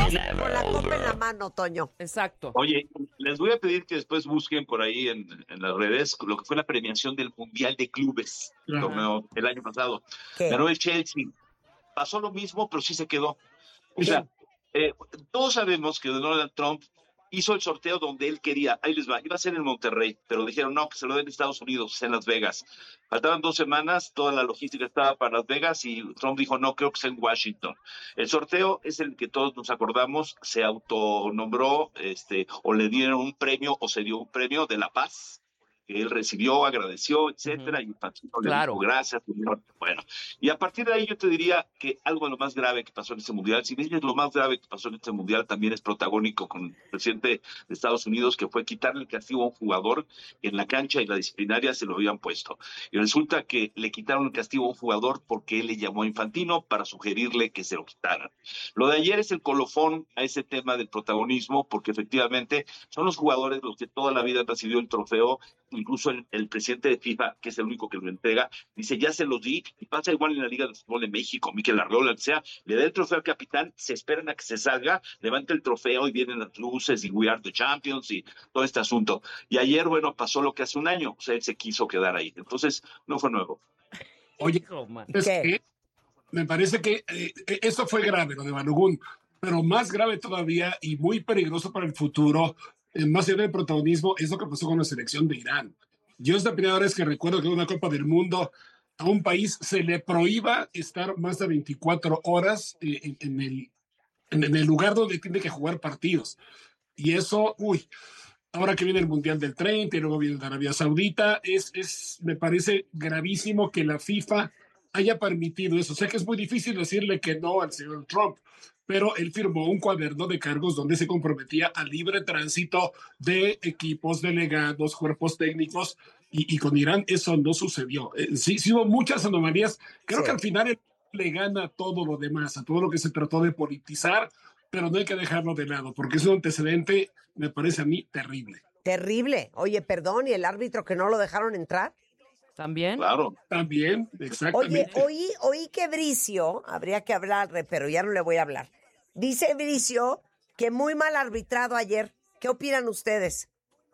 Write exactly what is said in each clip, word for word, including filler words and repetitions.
con la copa en la mano, Toño. Exacto. Oye, les voy a pedir que después busquen por ahí en, en las redes lo que fue la premiación del Mundial de Clubes, el torneo el año pasado. ¿Qué? Ganó el Chelsea. Pasó lo mismo, pero sí se quedó. O sea, eh, todos sabemos que Donald Trump hizo el sorteo donde él quería. Ahí les va. Iba a ser en Monterrey, pero dijeron no, que se lo den en Estados Unidos, en Las Vegas. Faltaban dos semanas, toda la logística estaba para Las Vegas y Trump dijo no, creo que es en Washington. El sorteo es el que todos nos acordamos, se autonombró este, o le dieron un premio o se dio un premio de la paz, que él recibió, agradeció, etcétera, uh-huh. y Pacino le claro. dijo gracias, señor. Bueno, y a partir de ahí yo te diría que algo de lo más grave que pasó en este mundial, si bien es lo más grave que pasó en este mundial, también es protagónico con el presidente de Estados Unidos, que fue quitarle el castigo a un jugador en la cancha y la disciplinaria se lo habían puesto. Y resulta que le quitaron el castigo a un jugador porque él le llamó a Infantino para sugerirle que se lo quitaran. Lo de ayer es el colofón a ese tema del protagonismo, porque efectivamente son los jugadores los que toda la vida han recibido el trofeo. Incluso el, el presidente de FIFA, que es el único que lo entrega, dice, ya se los di, y pasa igual en la Liga de Fútbol de México, Mikel Arreola, que sea, le da el trofeo al capitán, se esperan a que se salga, levanta el trofeo y vienen las luces y We Are the Champions y todo este asunto. Y ayer, bueno, pasó lo que hace un año, o sea, él se quiso quedar ahí, entonces no fue nuevo. Oye, es que me parece que eh, eso fue grave, lo de Balogun, pero más grave todavía y muy peligroso para el futuro, eh, más allá del protagonismo, es lo que pasó con la selección de Irán. Yo es la primera vez que recuerdo que en una Copa del Mundo a un país se le prohíba estar más de veinticuatro horas eh, en, en, el, en, en el lugar donde tiene que jugar partidos. Y eso, uy, ahora que viene el Mundial del treinta y luego viene de Arabia Saudita, es, es, me parece gravísimo que la FIFA haya permitido eso. Sé que es muy difícil decirle que no al señor Trump, pero él firmó un cuaderno de cargos donde se comprometía al libre tránsito de equipos, delegados, cuerpos técnicos, y, y con Irán eso no sucedió. Eh, sí, sí hubo muchas anomalías. Creo sí. que al final él le gana todo lo demás, a todo lo que se trató de politizar, pero no hay que dejarlo de lado, porque es un antecedente, me parece a mí, terrible. Terrible. Oye, perdón, ¿y el árbitro que no lo dejaron entrar? ¿También? Claro, también, exactamente. Oye, oí, oí que Bricio, habría que hablarle, pero ya no le voy a hablar. Dice Bricio que muy mal arbitrado ayer. ¿Qué opinan ustedes?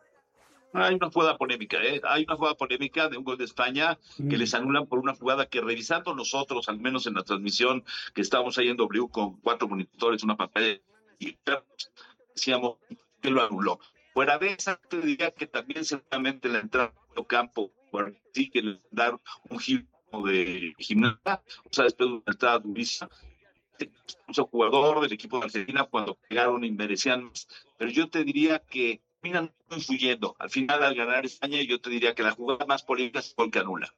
Hay una jugada polémica, ¿eh? Hay una jugada polémica de un gol de España mm. que les anulan por una jugada que revisando nosotros, al menos en la transmisión que estábamos ahí en W con cuatro monitores, una pantalla, y decíamos que lo anuló. Fuera de esa, te diría que también seguramente la entrada de campo, bueno, sí que le dar un giro de gimnasia, o sea, después de una entrada durísima, un jugador del equipo de Argentina cuando pegaron y merecían más, pero yo te diría que terminan influyendo. Al final, al ganar España, yo te diría que la jugada más polémica es el que anula.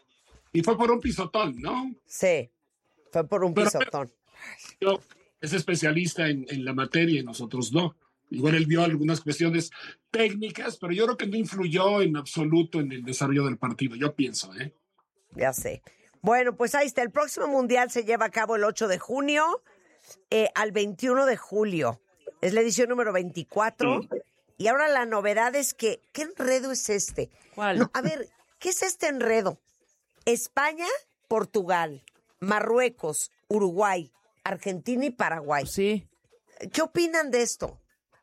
Y fue por un pisotón, ¿no? Sí, fue por un pero, pisotón. Yo es especialista en, en la materia y nosotros no. Igual él vio algunas cuestiones técnicas, pero yo creo que no influyó en absoluto en el desarrollo del partido, yo pienso, ¿eh? Ya sé. Bueno, pues ahí está. El próximo Mundial se lleva a cabo el ocho de junio eh, al veintiuno de julio. Es la edición número veinticuatro. Mm. Y ahora la novedad es que, ¿qué enredo es este? ¿Cuál? No, a ver, ¿qué es este enredo? España, Portugal, Marruecos, Uruguay, Argentina y Paraguay. Sí. ¿Qué opinan de esto?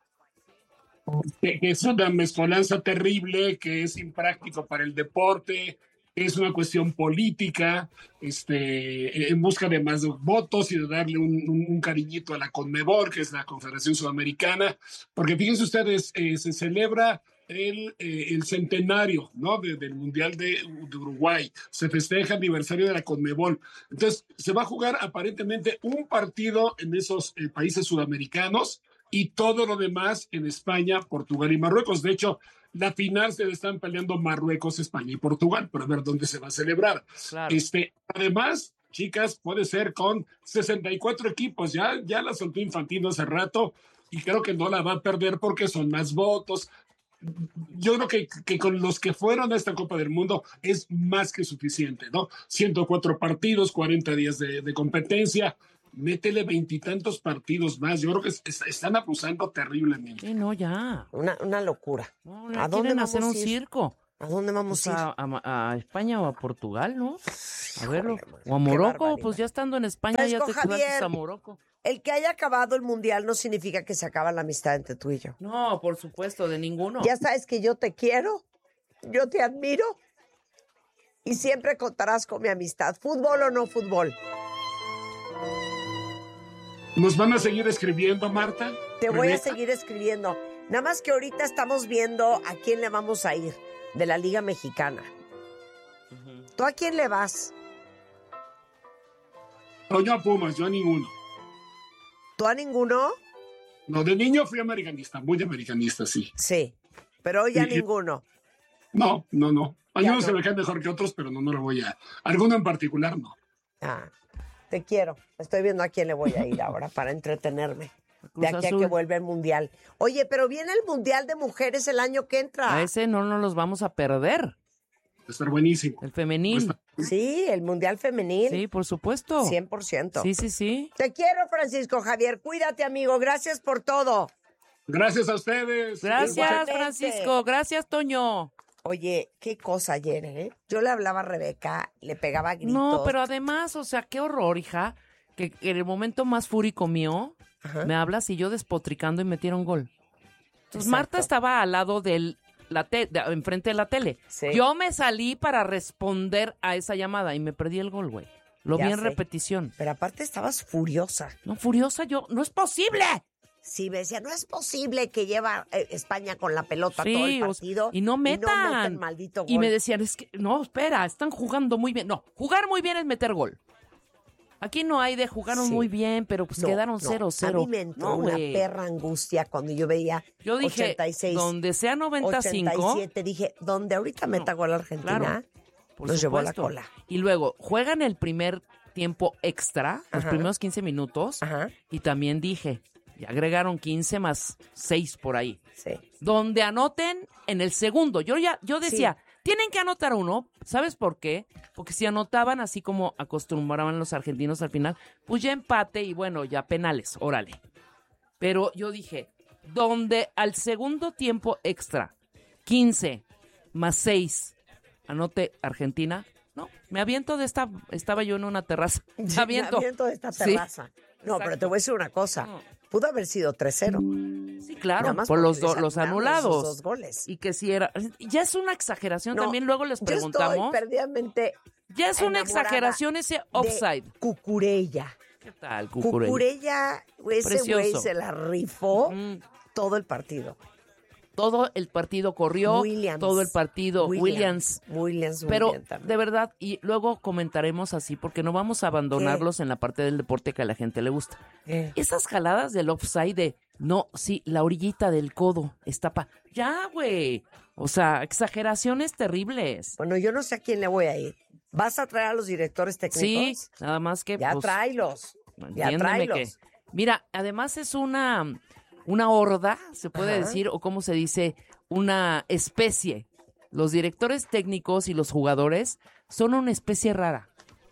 Que es una mezcolanza terrible, que es impráctico para el deporte, es una cuestión política, este, en busca de más votos y de darle un, un, un cariñito a la CONMEBOL, que es la Confederación Sudamericana, porque fíjense ustedes, eh, se celebra el, eh, el centenario, ¿no? de, del Mundial de, de Uruguay, se festeja el aniversario de la CONMEBOL, entonces se va a jugar aparentemente un partido en esos eh, países sudamericanos, y todo lo demás en España, Portugal y Marruecos. De hecho, la final se están peleando Marruecos, España y Portugal, para ver dónde se va a celebrar. Claro. Este, además, chicas, puede ser con sesenta y cuatro equipos. Ya, ya la soltó Infantino hace rato y creo que no la va a perder porque son más votos. Yo creo que, que con los que fueron a esta Copa del Mundo es más que suficiente, ¿no? ciento cuatro partidos, cuarenta días de, de competencia. Métele veintitantos partidos más. Yo creo que es, es, están abusando terriblemente. Sí, no, ya. Una, una locura. No, ¿a dónde vamos hacer un ir? circo? ¿A dónde vamos pues a ir? A, a, a España o a Portugal, ¿no? A verlo. O a Morocco, pues ya estando en España Fresco, ya te Javier. quedaste a Morocco. el que haya acabado el mundial no significa que se acaba la amistad entre tú y yo. No, por supuesto, de ninguno. Ya sabes que yo te quiero, yo te admiro y siempre contarás con mi amistad. ¿Fútbol o no fútbol? ¿Nos van a seguir escribiendo, Marta? Te voy a Rebeca. seguir escribiendo. Nada más que ahorita estamos viendo a quién le vamos a ir de la Liga Mexicana. Ujú. ¿Tú a quién le vas? No, yo a Pumas, yo a ninguno. ¿Tú a ninguno? No, de niño fui americanista, muy americanista, sí. Sí, pero hoy ya Y- ninguno. No, no, no. Ya Algunos no. se me caen mejor que otros, pero no, no lo voy a... Alguno en particular, no. Ah, te quiero. Estoy viendo a quién le voy a ir ahora para entretenerme. Cruz De aquí a Azul. que vuelve el Mundial. Oye, pero viene el Mundial de Mujeres el año que entra. A ese no nos los vamos a perder. Va a estar buenísimo. El femenil. Sí, el Mundial Femenil. Sí, por supuesto. cien por ciento. Sí, sí, sí. Te quiero, Francisco Javier. Cuídate, amigo. Gracias por todo. Gracias a ustedes. Gracias, Igualmente. Francisco. Gracias, Toño. Oye, qué cosa ayer, ¿eh? Yo le hablaba a Rebeca, le pegaba gritos. No, pero además, o sea, qué horror, hija, que, que en el momento más fúrico mío, Ajá. me hablas y yo despotricando y metieron gol. Entonces, Exacto. Marta estaba al lado del, la te- de- enfrente de la tele. Sí. Yo me salí para responder a esa llamada y me perdí el gol, güey. Lo Ya vi en sé. repetición. Pero aparte estabas furiosa. No, furiosa yo, no es posible. Sí, me decía, no es posible que lleva eh, España con la pelota Sí, todo el o- partido y no metan. meten maldito gol. Y me decían, es que, no, espera, están jugando muy bien. No, jugar muy bien es meter gol. Aquí no hay de jugaron Sí. muy bien, pero pues No, quedaron no. cero cero. A mí me entró No, una güey. perra angustia cuando yo veía Yo dije, ochenta y seis, donde sea noventa y cinco, ochenta y siete, dije, donde ahorita meta gol Argentina, claro, por nos llevó la supuesto. cola. Y luego juegan el primer tiempo extra, los Ajá. primeros quince minutos, Ajá, y también dije, y agregaron quince más seis por ahí. sí. Donde anoten en el segundo. Yo ya, yo decía, tienen que anotar uno. ¿Sabes por qué? Porque si anotaban así como acostumbraban los argentinos al final, pues ya empate y bueno, ya penales, órale. Pero yo dije, donde al segundo tiempo extra, quince más seis, anote Argentina, no, me aviento de esta, estaba yo en una terraza, me Sí, aviento. Me aviento de esta Sí. terraza. No, pero Exacto. te voy a decir una cosa. No. Pudo haber sido tres cero. Sí, claro, Nada más por porque los, do- les los anularon esos anulados. dos goles. Y que si era, ya es una exageración, No, también luego les Yo estoy preguntamos. perdidamente Ya es una enamorada exageración ese offside. de Cucurella. ¿Qué tal, Cucurella? Cucurella, ese Precioso. güey se la rifó Mm, todo el partido. todo el partido corrió, Williams. todo el partido, Williams. Williams, muy Pero bien también. de verdad, y luego comentaremos así, porque no vamos a abandonarlos en la parte del deporte que a la gente le gusta. Eh, Esas jaladas del offside de, no, sí, la orillita del codo está pa... Ya, güey. O sea, exageraciones terribles. Bueno, yo no sé a quién le voy a ir. ¿Vas a traer a los directores Sí, técnicos? nada más que... Ya pues, tráelos. Ya entiéndeme tráelos. que... Mira, además es una, una horda, se puede Ajá. decir, o cómo se dice, una especie. Los directores técnicos y los jugadores son una especie rara.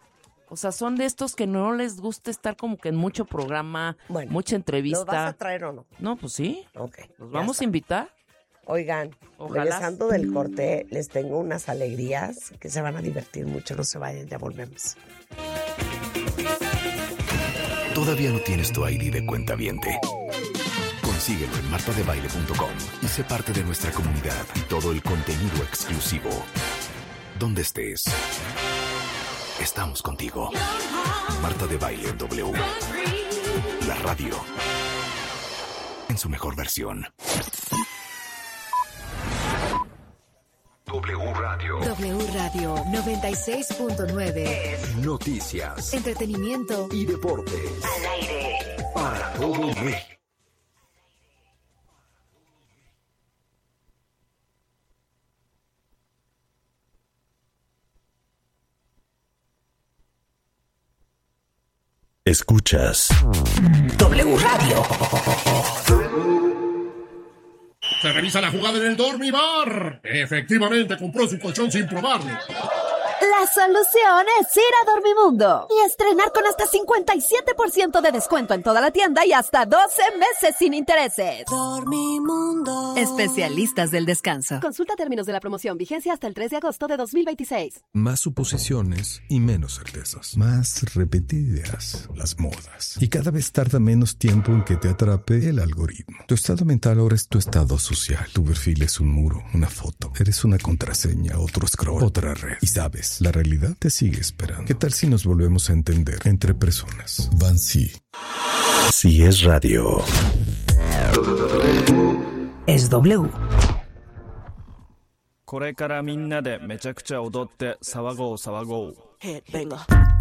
O sea, son de estos que no les gusta estar como que en mucho programa, Bueno, mucha ¿Los vas a entrevista. traer o no? No, pues sí, Ok. los ya vamos está. a invitar. Oigan, Ojalá. regresando del corte, les tengo unas alegrías que se van a divertir mucho. No se vayan, ya volvemos. ¿Todavía no tienes tu I D de cuentaviente? Consíguelo en marta de baile punto com y sé parte de nuestra comunidad y todo el contenido exclusivo. Donde estés, estamos contigo. Marta de Baile en W. La radio. En su mejor versión. W Radio. W Radio noventa y seis punto nueve. Noticias Entretenimiento y deportes. al aire. Para todo México. Escuchas W Radio. Se revisa la jugada en el Dormibar. Efectivamente, compró su colchón sin probarlo. La solución es ir a Dormimundo y estrenar con hasta cincuenta y siete por ciento de descuento en toda la tienda y hasta doce meses sin intereses. Dormimundo. Especialistas del descanso. Consulta términos de la promoción. Vigencia hasta el tres de agosto de dos mil veintiséis. Más suposiciones y menos certezas. Más repetidas las modas. Y cada vez tarda menos tiempo en que te atrape el algoritmo. Tu estado mental ahora es tu estado social. Tu perfil es un muro, una foto. Eres una contraseña, otro scroll, otra red. Y sabes, la realidad te sigue esperando. ¿Qué tal si nos volvemos a entender entre personas? Bansi. Si es radio. Es W. これからみんなでめちゃくちゃ踊って騒ごう騒ごう。 Eh, venga.